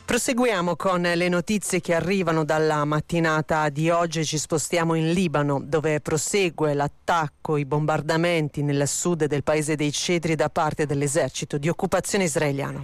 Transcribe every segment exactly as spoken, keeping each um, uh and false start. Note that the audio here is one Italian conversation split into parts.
Proseguiamo con le notizie che arrivano dalla mattinata di oggi. Ci spostiamo in Libano, dove prosegue l'attacco, i bombardamenti nel sud del paese dei Cedri da parte dell'esercito di occupazione israeliano.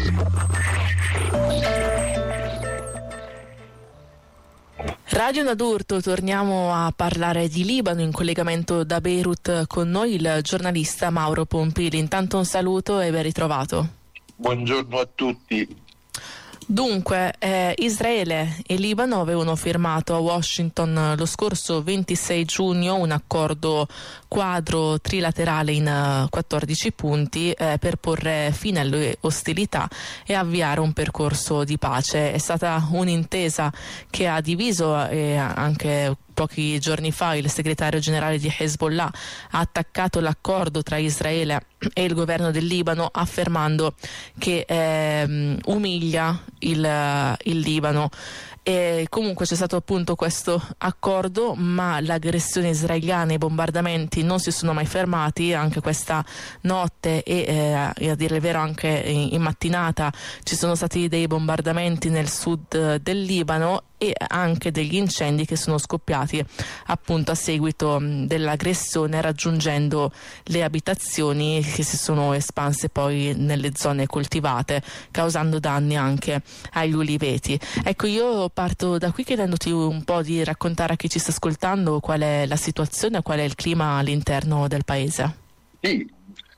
Radio Nadurto, torniamo a parlare di Libano, in collegamento da Beirut con noi il giornalista Mauro Pompili. Intanto un saluto e ben ritrovato. Buongiorno a tutti. Dunque, eh, Israele e Libano avevano firmato a Washington lo scorso ventisei giugno un accordo quadro trilaterale in uh, quattordici punti eh, per porre fine alle ostilità e avviare un percorso di pace. È stata un'intesa che ha diviso eh, anche pochi giorni fa il segretario generale di Hezbollah ha attaccato l'accordo tra Israele e il governo del Libano, affermando che eh, umilia il, il Libano. E comunque c'è stato appunto questo accordo, ma l'aggressione israeliana e i bombardamenti non si sono mai fermati. Anche questa notte e eh, a dire il vero anche in, in mattinata ci sono stati dei bombardamenti nel sud del Libano e anche degli incendi che sono scoppiati appunto a seguito dell'aggressione, raggiungendo le abitazioni che si sono espanse poi nelle zone coltivate, causando danni anche agli uliveti. Ecco, io parto da qui chiedendoti un po' di raccontare a chi ci sta ascoltando qual è la situazione, qual è il clima all'interno del paese. Sì,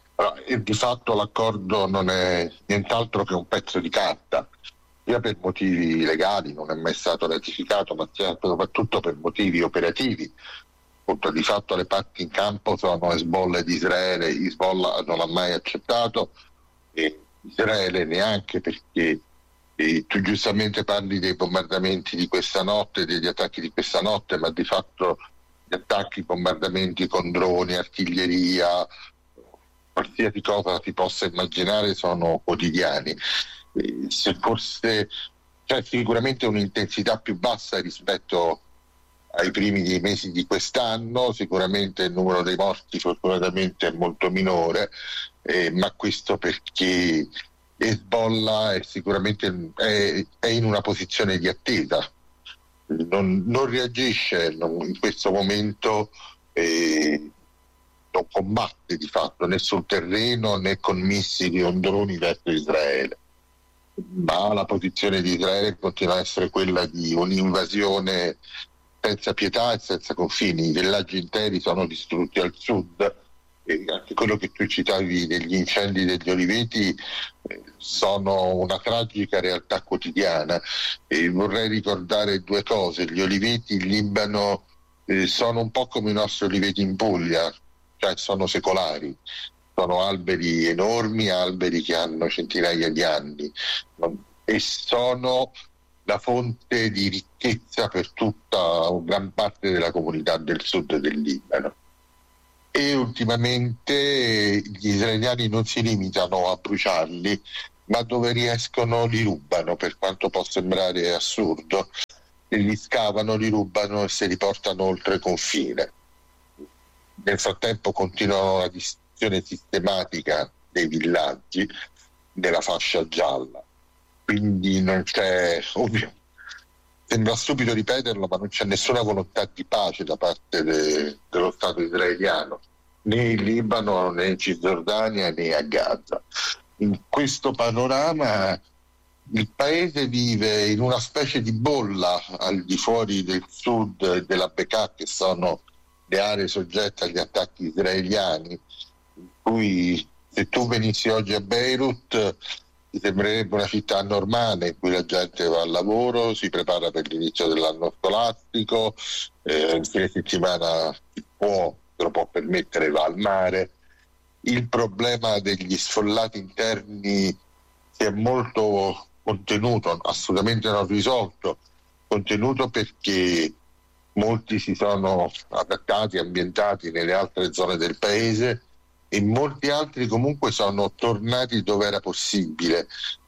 di fatto l'accordo non è nient'altro che un pezzo di carta, sia per motivi legali, non è mai stato ratificato, ma sia soprattutto per motivi operativi. Appunto, di fatto le parti in campo sono Hezbollah ed Israele. Hezbollah non l'ha mai accettato e Israele neanche, perché e tu giustamente parli dei bombardamenti di questa notte, degli attacchi di questa notte, ma di fatto gli attacchi, bombardamenti con droni, artiglieria, qualsiasi cosa si possa immaginare sono quotidiani. E se forse c'è sicuramente un'intensità più bassa rispetto ai primi mesi di quest'anno, sicuramente il numero dei morti fortunatamente è molto minore, eh, ma questo perché Hezbollah è sicuramente è, è in una posizione di attesa, non, non reagisce non, in questo momento, eh, non combatte di fatto né sul terreno né con missili o droni verso Israele, ma la posizione di Israele continua a essere quella di un'invasione senza pietà e senza confini. I villaggi interi sono distrutti al sud. E anche quello che tu citavi degli incendi degli oliveti eh, sono una tragica realtà quotidiana. E vorrei ricordare due cose: gli oliveti in Libano eh, sono un po' come i nostri oliveti in Puglia, cioè sono secolari, sono alberi enormi, alberi che hanno centinaia di anni e sono la fonte di ricchezza per tutta gran parte della comunità del sud del Libano. E ultimamente gli israeliani non si limitano a bruciarli, ma dove riescono li rubano, per quanto possa sembrare assurdo, e li scavano, li rubano e se li portano oltre confine. Nel frattempo continuano la distruzione sistematica dei villaggi nella fascia gialla, quindi non c'è, ovvio, sembra stupido ripeterlo, ma non c'è nessuna volontà di pace da parte de, dello Stato israeliano, né in Libano, né in Cisgiordania, né a Gaza. In questo panorama il paese vive in una specie di bolla al di fuori del sud e della Bekaa, che sono le aree soggette agli attacchi israeliani, in cui se tu venissi oggi a Beirut ti sembrerebbe una città normale in cui la gente va al lavoro, si prepara per l'inizio dell'anno scolastico, eh, il fine settimana si può, se lo può permettere, va al mare. Il problema degli sfollati interni si è molto contenuto, assolutamente non risolto, contenuto perché molti si sono adattati, ambientati nelle altre zone del paese e molti altri comunque sono tornati dove era possibile.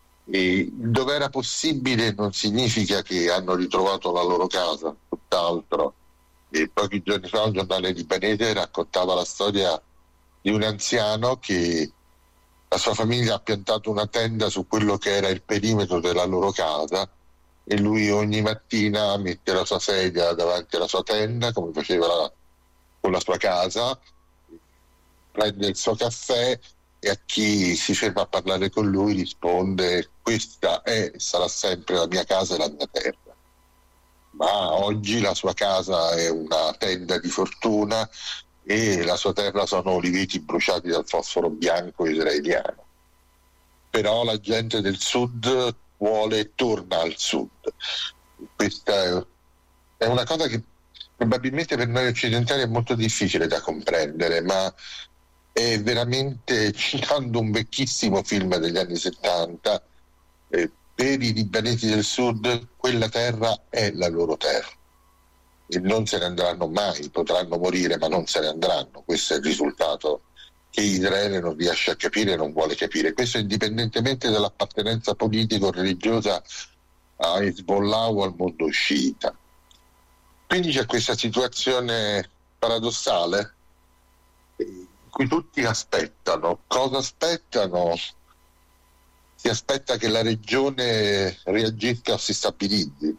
E dove era possibile non significa che hanno ritrovato la loro casa, tutt'altro. E pochi giorni fa un giornale libanese raccontava la storia di un anziano che la sua famiglia ha piantato una tenda su quello che era il perimetro della loro casa e lui ogni mattina mette la sua sedia davanti alla sua tenda, come faceva la, con la sua casa, prende il suo caffè e a chi si ferma a parlare con lui risponde: questa è, sarà sempre la mia casa e la mia terra. Ma oggi la sua casa è una tenda di fortuna e la sua terra sono oliveti bruciati dal fosforo bianco israeliano. Però la gente del sud vuole e torna al sud. Questa è una cosa che probabilmente per noi occidentali è molto difficile da comprendere, ma è veramente, citando un vecchissimo film degli anni settanta, eh, per i libanesi del sud quella terra è la loro terra e non se ne andranno mai, potranno morire ma non se ne andranno. Questo è il risultato che Israele non riesce a capire e non vuole capire, questo indipendentemente dall'appartenenza politico religiosa a Hezbollah o al mondo sciita. Quindi c'è questa situazione paradossale in cui tutti aspettano. Cosa aspettano? Si aspetta che la regione reagisca o si stabilizzi,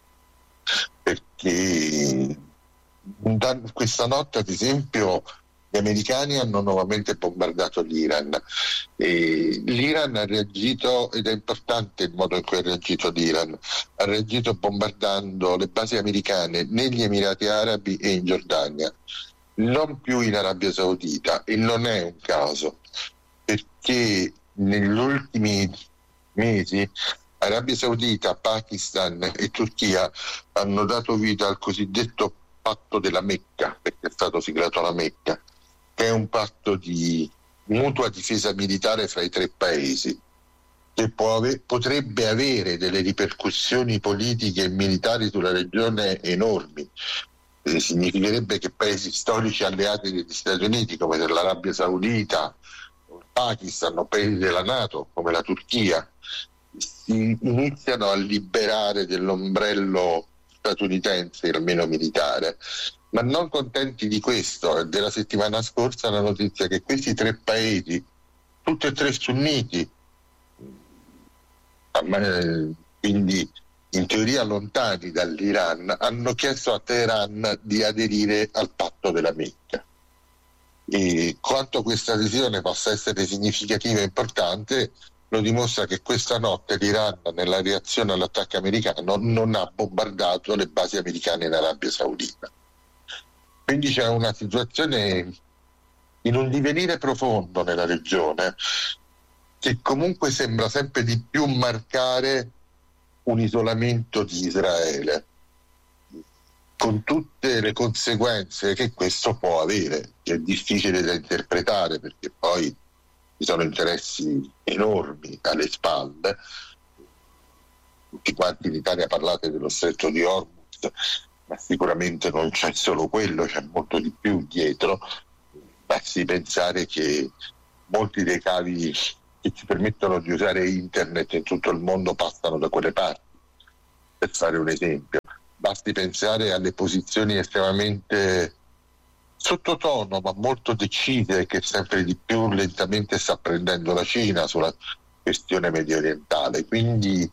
perché da questa notte ad esempio gli americani hanno nuovamente bombardato l'Iran e l'Iran ha reagito, ed è importante il modo in cui ha reagito l'Iran, ha reagito bombardando le basi americane negli Emirati Arabi e in Giordania, non più in Arabia Saudita, e non è un caso, perché negli ultimi mesi Arabia Saudita, Pakistan e Turchia hanno dato vita al cosiddetto patto della Mecca, perché è stato siglato alla Mecca, che è un patto di mutua difesa militare fra i tre paesi, che può ave- potrebbe avere delle ripercussioni politiche e militari sulla regione enormi. Eh, significherebbe che paesi storici alleati degli Stati Uniti, come l'Arabia Saudita, Pakistan o paesi della NATO come la Turchia si iniziano a liberare dell'ombrello statunitense, almeno militare. Ma non contenti di questo, della settimana scorsa la notizia che questi tre paesi, tutti e tre sunniti, quindi in teoria lontani dall'Iran, hanno chiesto a Teheran di aderire al patto della Mecca. E quanto questa adesione possa essere significativa e importante lo dimostra che questa notte l'Iran, nella reazione all'attacco americano, non ha bombardato le basi americane in Arabia Saudita. Quindi c'è una situazione in un divenire profondo nella regione che comunque sembra sempre di più marcare un isolamento di Israele, con tutte le conseguenze che questo può avere, che è difficile da interpretare perché poi ci sono interessi enormi alle spalle. Tutti quanti in Italia parlate dello stretto di Hormuz, ma sicuramente non c'è solo quello, c'è molto di più dietro. Basti pensare che molti dei cavi che ci permettono di usare internet in tutto il mondo passano da quelle parti, per fare un esempio. Basti pensare alle posizioni estremamente sottotono ma molto decise che sempre di più lentamente sta prendendo la Cina sulla questione medio orientale. Quindi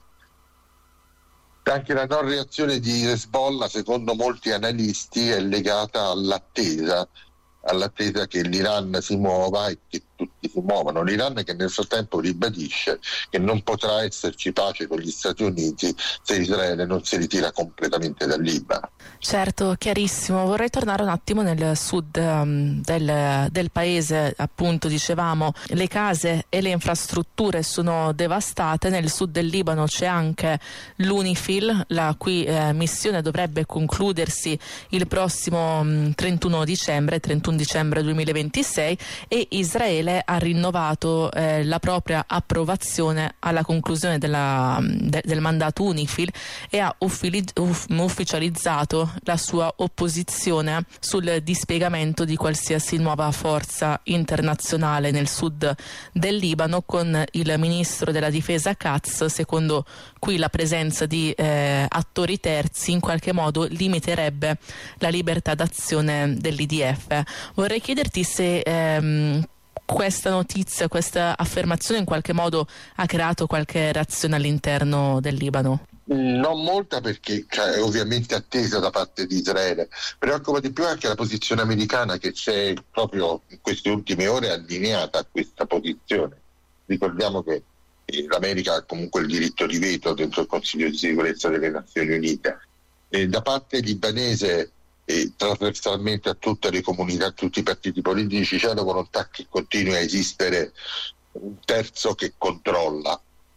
anche la non reazione di Hezbollah, secondo molti analisti, è legata all'attesa all'attesa che l'Iran si muova e che tutti si muovano. L'Iran che nel frattempo ribadisce che non potrà esserci pace con gli Stati Uniti se Israele non si ritira completamente dal Libano. Certo, chiarissimo. Vorrei tornare un attimo nel sud um, del, del paese. Appunto, dicevamo, le case e le infrastrutture sono devastate. Nel sud del Libano c'è anche l'UNIFIL, la cui eh, missione dovrebbe concludersi il prossimo um, trentuno dicembre duemilaventisei, e Israele ha rinnovato eh, la propria approvazione alla conclusione della, de, del mandato UNIFIL e ha uffili, uff, ufficializzato la sua opposizione sul dispiegamento di qualsiasi nuova forza internazionale nel sud del Libano, con il ministro della difesa Katz, secondo cui la presenza di eh, attori terzi in qualche modo limiterebbe la libertà d'azione dell'I D F. Vorrei chiederti se ehm, questa notizia, questa affermazione in qualche modo ha creato qualche reazione all'interno del Libano? Non molta, perché cioè, è ovviamente attesa da parte di Israele. Preoccupa di più anche la posizione americana, che si è proprio in queste ultime ore allineata a questa posizione. Ricordiamo che eh, l'America ha comunque il diritto di veto dentro il Consiglio di sicurezza delle Nazioni Unite. E da parte libanese, e trasversalmente a tutte le comunità, a tutti i partiti politici, c'è la volontà che continui a esistere un terzo che controlla,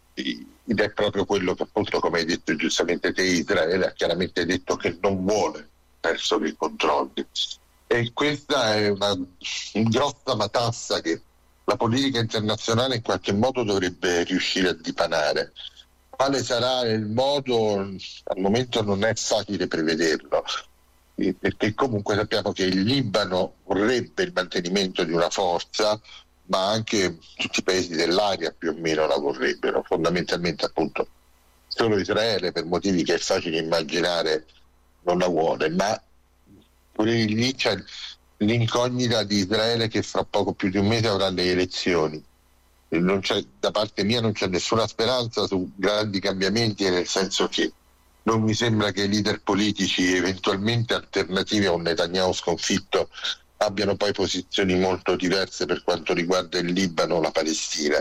ed è proprio quello che, appunto, come hai detto giustamente te, Israele ha chiaramente detto che non vuole un terzo che controlli, e questa è una grossa matassa che la politica internazionale in qualche modo dovrebbe riuscire a dipanare. Quale sarà il modo? Al momento non è facile prevederlo, perché comunque sappiamo che il Libano vorrebbe il mantenimento di una forza, ma anche tutti i paesi dell'area più o meno la vorrebbero. Fondamentalmente, appunto, solo Israele, per motivi che è facile immaginare, non la vuole, ma pure lì c'è l'incognita di Israele che fra poco più di un mese avrà le elezioni. Non c'è, da parte mia non c'è nessuna speranza su grandi cambiamenti, nel senso che non mi sembra che i leader politici eventualmente alternativi a un Netanyahu sconfitto abbiano poi posizioni molto diverse per quanto riguarda il Libano o la Palestina.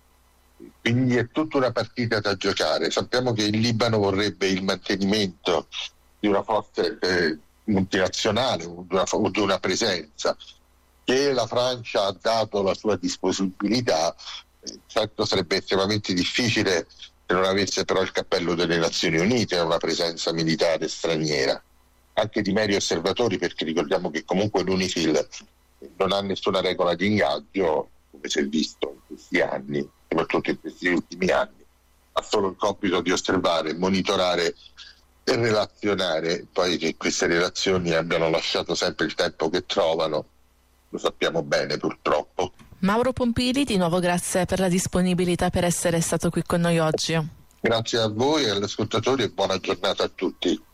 Quindi è tutta una partita da giocare. Sappiamo che il Libano vorrebbe il mantenimento di una forza eh, multinazionale o di una, o di una presenza, che la Francia ha dato la sua disponibilità. Certo, sarebbe estremamente difficile se non avesse però il cappello delle Nazioni Unite e una presenza militare straniera, anche di meri osservatori, perché ricordiamo che comunque l'UNIFIL non ha nessuna regola di ingaggio, come si è visto in questi anni, soprattutto in questi ultimi anni, ha solo il compito di osservare, monitorare e relazionare. Poi che queste relazioni abbiano lasciato sempre il tempo che trovano, lo sappiamo bene, purtroppo. Mauro Pompili, di nuovo grazie per la disponibilità, per essere stato qui con noi oggi. Grazie a voi e agli ascoltatori e buona giornata a tutti.